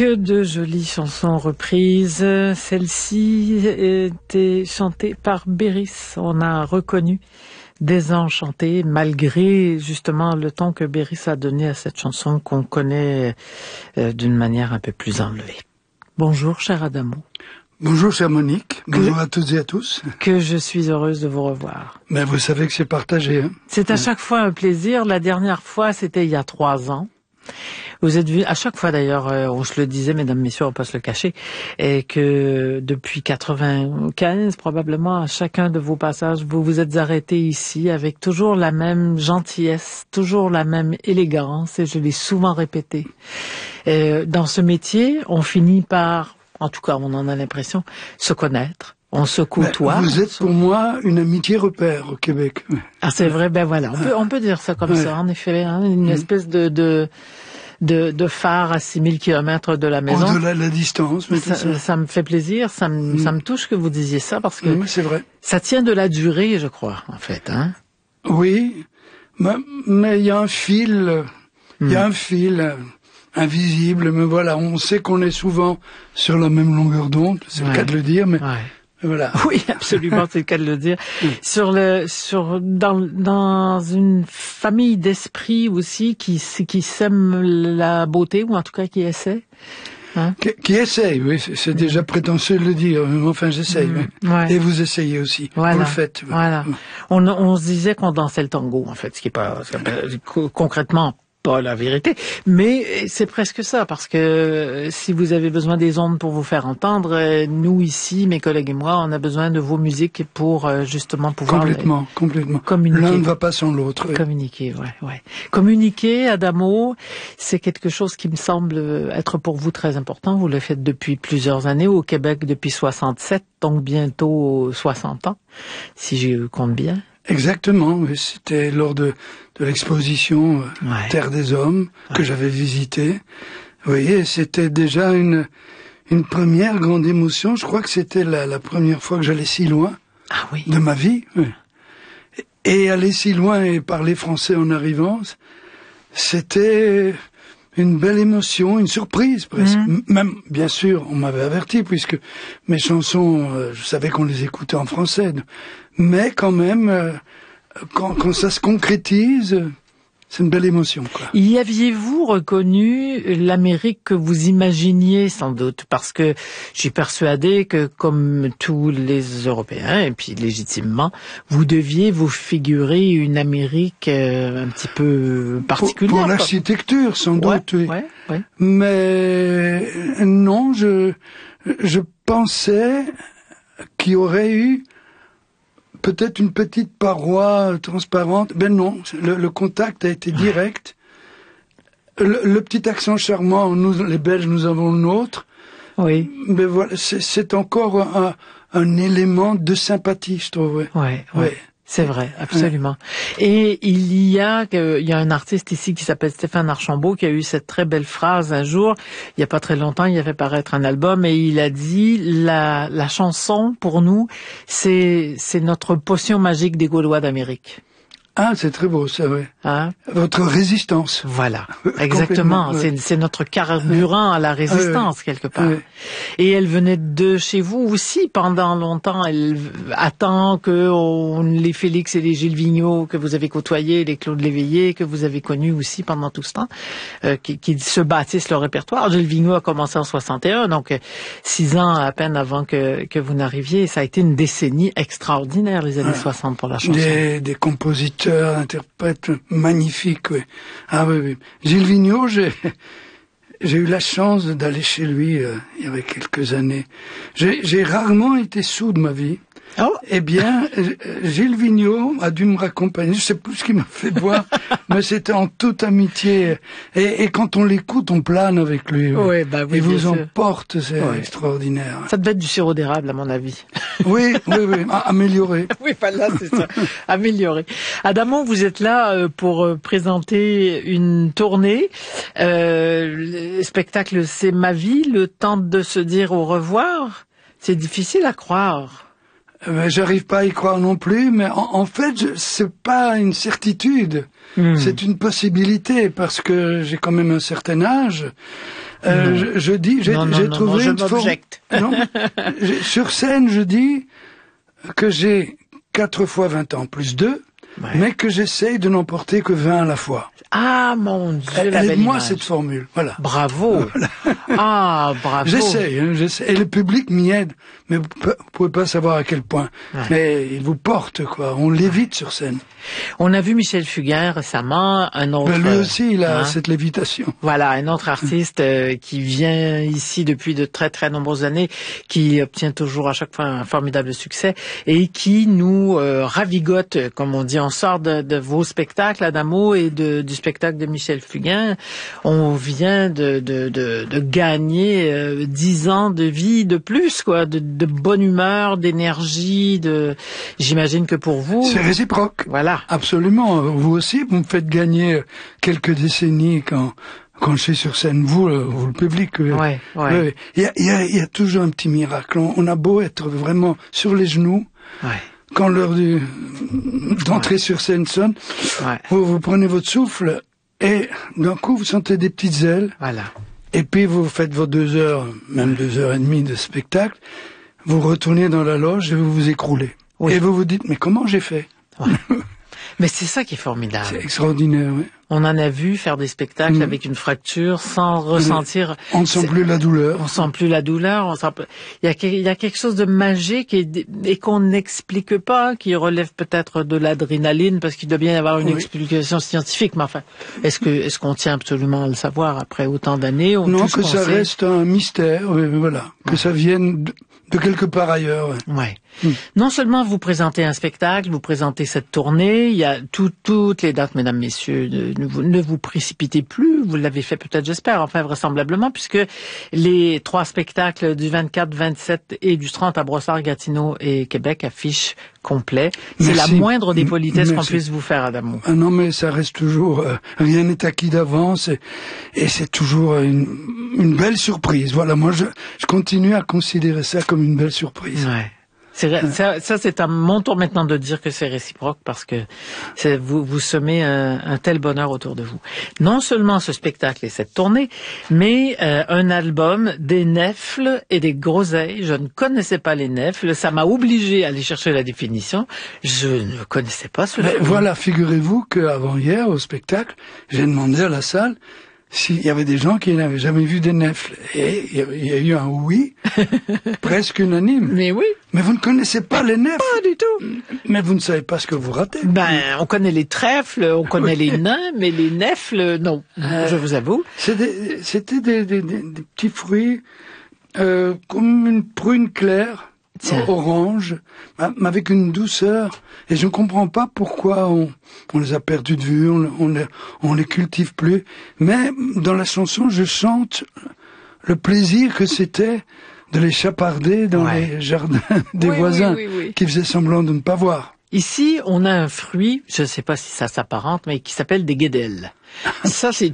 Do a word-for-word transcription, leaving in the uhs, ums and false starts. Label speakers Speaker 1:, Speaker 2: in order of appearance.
Speaker 1: Que de jolies chansons reprises. Celle-ci était chantée par Béris. On a reconnu Désenchanté, malgré justement le ton que Béris a donné à cette chanson qu'on connaît euh, d'une manière un peu plus enlevée. Bonjour, cher Adamo.
Speaker 2: Bonjour, chère Monique.
Speaker 1: Que
Speaker 2: Bonjour
Speaker 1: je,
Speaker 2: à toutes et à tous.
Speaker 1: Que je suis heureuse de vous revoir.
Speaker 2: Mais vous savez que c'est partagé. Hein.
Speaker 1: C'est à chaque fois un plaisir. La dernière fois, c'était il y a trois ans. Vous êtes vus, à chaque fois d'ailleurs, euh, on se le disait, mesdames, messieurs, on va pas se le cacher, et que depuis quatre-vingt-quinze, probablement, à chacun de vos passages, vous vous êtes arrêtés ici avec toujours la même gentillesse, toujours la même élégance, et je l'ai souvent répété. Et dans ce métier, on finit par, en tout cas, on en a l'impression, se connaître. On se côtoie.
Speaker 2: Ben, vous êtes pour moi une amitié repère au Québec.
Speaker 1: Ah, c'est vrai, ben voilà, on peut, on peut dire ça comme ouais. ça, en effet, hein, une mmh. espèce de, de, de, de phare à six mille kilomètres de la maison.
Speaker 2: Au-delà de la distance. Mais
Speaker 1: ça, ça. ça me fait plaisir, ça me, mmh. ça me touche que vous disiez ça, parce que
Speaker 2: mmh, c'est vrai.
Speaker 1: Ça tient de la durée, je crois, en fait, hein.
Speaker 2: Oui, mais, mais il y a un fil, il mmh. y a un fil invisible, mais voilà, on sait qu'on est souvent sur la même longueur d'onde, c'est ouais. le cas de le dire, mais... Ouais. Voilà.
Speaker 1: Oui, absolument, c'est le cas de le dire. Mm. Sur le, sur, dans, dans une famille d'esprit aussi qui, qui sème la beauté, ou en tout cas qui essaie. Hein?
Speaker 2: Qui, qui essaye, oui, c'est déjà prétentieux de le dire. Enfin, j'essaye.
Speaker 1: Mm.
Speaker 2: Oui.
Speaker 1: Ouais.
Speaker 2: Et vous essayez aussi.
Speaker 1: Voilà.
Speaker 2: Vous le faites.
Speaker 1: Voilà. Mm. On, on se disait qu'on dansait le tango, en fait, ce qui est pas, concrètement, pas la vérité, mais c'est presque ça, parce que si vous avez besoin des ondes pour vous faire entendre, nous ici, mes collègues et moi, on a besoin de vos musiques pour justement pouvoir
Speaker 2: complètement, complètement.
Speaker 1: communiquer.
Speaker 2: L'un ne va pas sans l'autre. Oui.
Speaker 1: Communiquer, ouais, ouais. Communiquer, Adamo, c'est quelque chose qui me semble être pour vous très important. Vous le faites depuis plusieurs années au Québec, depuis soixante-sept, donc bientôt soixante ans, si je compte bien.
Speaker 2: Exactement, oui. C'était lors de, de l'exposition euh,
Speaker 1: ouais.
Speaker 2: Terre des Hommes que ouais. j'avais visité. Vous voyez, c'était déjà une, une première grande émotion. Je crois que c'était la, la première fois que j'allais si loin
Speaker 1: ah, oui.
Speaker 2: de ma vie. Oui. Et aller si loin et parler français en arrivant, c'était une belle émotion, une surprise presque. Mmh. Même, bien sûr, on m'avait averti puisque mes chansons, euh, je savais qu'on les écoutait en français. Mais quand même, euh, quand, quand ça se concrétise, euh, c'est une belle émotion, quoi.
Speaker 1: Y aviez-vous reconnu l'Amérique que vous imaginiez, sans doute? Parce que je suis persuadée que, comme tous les Européens, et puis légitimement, vous deviez vous figurer une Amérique euh, un petit peu particulière.
Speaker 2: Pour, pour l'architecture, sans
Speaker 1: ouais,
Speaker 2: doute, oui.
Speaker 1: Ouais, ouais.
Speaker 2: Mais non, je, je pensais qu'il y aurait eu peut-être une petite paroi transparente. Ben non, le, le contact a été direct. Le, le petit accent charmant, nous, les Belges, nous avons le nôtre.
Speaker 1: Oui.
Speaker 2: Mais voilà, c'est, c'est encore un, un élément de sympathie, je trouve. Ouais,
Speaker 1: ouais. ouais. ouais. C'est vrai, absolument. Ouais. Et il y a, il y a un artiste ici qui s'appelle Stéphane Archambault qui a eu cette très belle phrase un jour, il y a pas très longtemps, il a fait paraître un album et il a dit la, la chanson pour nous, c'est, c'est notre potion magique des Gaulois d'Amérique.
Speaker 2: Ah, c'est très beau, ça, oui.
Speaker 1: Hein?
Speaker 2: Votre résistance.
Speaker 1: Voilà, exactement. C'est, c'est notre carburant à la résistance, oui, quelque part. Oui. Et elle venait de chez vous aussi pendant longtemps. Elle attend que on, les Félix et les Gilles Vigneault que vous avez côtoyés, les Claude Léveillé que vous avez connus aussi pendant tout ce temps, euh, qui, qui se bâtissent leur répertoire. Gilles Vigneault a commencé en soixante et un, donc six ans à peine avant que, que vous n'arriviez. Ça a été une décennie extraordinaire, les années ah, soixante pour la chanson.
Speaker 2: Des, des compositeurs, interprète magnifique, oui. Ah oui, oui. Gilles Vigneault, j'ai, j'ai eu la chance d'aller chez lui euh, il y avait quelques années. J'ai, j'ai rarement été sourd de ma vie.
Speaker 1: Oh.
Speaker 2: Eh bien, Gilles Vigneault a dû me raccompagner. Je sais plus ce qu'il m'a fait boire, mais c'était en toute amitié. Et, et quand on l'écoute, on plane avec lui.
Speaker 1: Oui, bah oui,
Speaker 2: il vous
Speaker 1: sûr.
Speaker 2: emporte, c'est ouais. extraordinaire.
Speaker 1: Ça devait être du sirop d'érable, à mon avis.
Speaker 2: Oui, oui, oui, amélioré.
Speaker 1: Oui, pas là, c'est ça, amélioré. Adamo, vous êtes là pour présenter une tournée. Euh, le spectacle, c'est ma vie, le temps de se dire au revoir. C'est difficile à croire.
Speaker 2: Euh, J'arrive pas à y croire non plus, mais en, en fait, je- c'est pas une certitude,
Speaker 1: Hmm.
Speaker 2: c'est une possibilité parce que j'ai quand même un certain âge. Euh, je, je dis, j'ai
Speaker 1: Non, non,
Speaker 2: j'ai
Speaker 1: non,
Speaker 2: trouvé
Speaker 1: non, je
Speaker 2: une forme.
Speaker 1: m'objecte.
Speaker 2: Non, j'ai- sur scène, je dis que j'ai quatre fois vingt ans plus deux,
Speaker 1: Ouais.
Speaker 2: mais que j'essaye de n'en porter que vingt à la fois.
Speaker 1: Ah, mon Dieu, la belle
Speaker 2: Aide-moi
Speaker 1: image.
Speaker 2: cette formule, voilà.
Speaker 1: Bravo. Ah, bravo.
Speaker 2: J'essaye, hein, j'essaie. Et le public m'y aide, mais vous ne pouvez pas savoir à quel point.
Speaker 1: Ouais.
Speaker 2: Mais il vous porte, quoi. On l'évite sur scène.
Speaker 1: On a vu Michel Fugain récemment, un autre...
Speaker 2: Ben, lui aussi, il a
Speaker 1: hein,
Speaker 2: cette lévitation.
Speaker 1: Voilà, un autre artiste euh, qui vient ici depuis de très très nombreuses années, qui obtient toujours à chaque fois un formidable succès et qui nous euh, ravigote, comme on dit. On sort de, de vos spectacles, Adamo, et de, du spectacle de Michel Fugain. On vient de, de, de, de gagner euh, dix ans de vie de plus, quoi, de, de bonne humeur, d'énergie. De, j'imagine que pour vous,
Speaker 2: C'est réciproque.
Speaker 1: voilà.
Speaker 2: Absolument. Vous aussi, vous me faites gagner quelques décennies quand, quand je suis sur scène. Vous, le, vous, le public. euh,
Speaker 1: Ouais, ouais.
Speaker 2: ouais. Il y a, il y a, il y a toujours un petit miracle. On, on a beau être vraiment sur les genoux.
Speaker 1: Ouais,
Speaker 2: Quand l'heure du- d'entrer sur scène sonne,
Speaker 1: ouais,
Speaker 2: vous, vous prenez votre souffle et d'un coup vous sentez des petites ailes
Speaker 1: voilà.
Speaker 2: et puis vous faites vos deux heures, même deux heures et demie de spectacle, vous retournez dans la loge et vous vous écroulez.
Speaker 1: Oui.
Speaker 2: Et vous vous dites, mais comment j'ai fait?
Speaker 1: Mais c'est ça qui est formidable.
Speaker 2: C'est extraordinaire, oui.
Speaker 1: On en a vu faire des spectacles
Speaker 2: Mm.
Speaker 1: avec une fracture sans ressentir.
Speaker 2: On ne sent
Speaker 1: c'est-
Speaker 2: plus la douleur.
Speaker 1: On sent plus la douleur. On sent. Il y a, que- il y a quelque chose de magique et, et qu'on n'explique pas, qui relève peut-être de l'adrénaline, parce qu'il doit bien y avoir une
Speaker 2: Oui.
Speaker 1: explication scientifique. Mais enfin, est-ce que est-ce qu'on tient absolument à le savoir après autant d'années? On-
Speaker 2: Non,
Speaker 1: tout ce
Speaker 2: que
Speaker 1: qu'on
Speaker 2: ça
Speaker 1: sait-
Speaker 2: reste un mystère, oui, voilà. Que ça vienne de, de quelque part ailleurs. Ouais.
Speaker 1: Ouais.
Speaker 2: Mm.
Speaker 1: Non seulement vous présentez un spectacle, vous présentez cette tournée, il y a tout, toutes les dates, mesdames, messieurs, ne, ne vous, ne vous précipitez plus, vous l'avez fait peut-être, j'espère, enfin vraisemblablement, puisque les trois spectacles du vingt-quatre, vingt-sept et du trente à Brossard, Gatineau et Québec affichent complet. C'est la
Speaker 2: Merci.
Speaker 1: moindre des politesses qu'on
Speaker 2: Merci.
Speaker 1: puisse vous faire, Adamo.
Speaker 2: Ah non, mais ça reste toujours, euh, rien n'est acquis d'avance et, et c'est toujours une, une belle surprise. Voilà, moi je, je continue à considérer ça comme une belle surprise.
Speaker 1: Ouais. C'est vrai, ça, ça c'est à mon tour maintenant de dire que c'est réciproque parce que c'est, vous, vous semez un, un tel bonheur autour de vous. Non seulement ce spectacle et cette tournée, mais euh, un album, des nèfles et des groseilles. Je ne connaissais pas les nèfles, ça m'a obligé à aller chercher la définition. Je ne connaissais pas ce
Speaker 2: Mais voilà, figurez-vous qu'avant hier, au spectacle, j'ai demandé à la salle s'il y avait des gens qui n'avaient jamais vu des nèfles. Et il y a- il y a eu un oui, presque unanime.
Speaker 1: Mais oui,
Speaker 2: Mais vous ne connaissez pas les nèfles,
Speaker 1: pas du tout.
Speaker 2: mais vous ne savez pas ce que vous ratez.
Speaker 1: Ben, on connaît les trèfles, on connaît les nains, mais les nèfles, non. Je vous avoue.
Speaker 2: C'est des- C'était des, des, des, des petits fruits euh, comme une prune claire,
Speaker 1: Tiens.
Speaker 2: orange, mais avec une douceur. Et je ne comprends pas pourquoi on, on les a perdus de vue, on, on, les, on les cultive plus. Mais dans la chanson, je chante le plaisir que c'était de les chaparder dans
Speaker 1: Ouais.
Speaker 2: les jardins des
Speaker 1: Oui,
Speaker 2: voisins
Speaker 1: oui, oui, oui.
Speaker 2: qui faisaient semblant de ne pas voir.
Speaker 1: Ici, on a un fruit, je ne sais pas si ça s'apparente, mais qui s'appelle des guédelles. Ça, c'est